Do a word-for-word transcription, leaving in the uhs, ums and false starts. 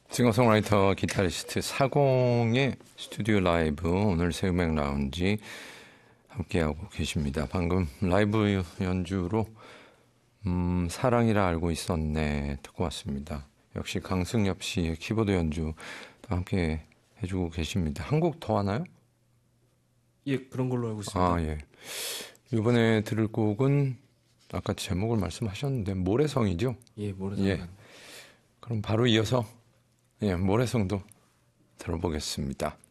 싱어송라이터 기타리스트 사공의 스튜디오 라이브, 오늘 새 음악 라운지 함께하고 계십니다. 방금 라이브 연주로 음, 사랑이라 알고 있었네 듣고 왔습니다. 역시 강승엽 씨의 키보드 연주도 함께 해주고 계십니다. 한 곡 더 하나요? 예, 그런 걸로 알고 있습니다. 아, 예. 이번에 들을 곡은 아까 제목을 말씀하셨는데 모래성이죠? 예, 모래성. 예. 그럼 바로 이어서 예, 모래성도 들어보겠습니다.